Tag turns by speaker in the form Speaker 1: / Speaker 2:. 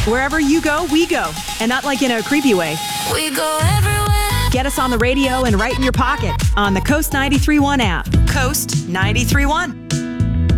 Speaker 1: Wherever you go, we go. And not like in a creepy way.
Speaker 2: We go everywhere.
Speaker 1: Get us on the radio and right in your pocket on the Coast 93.1 app. Coast 93.1.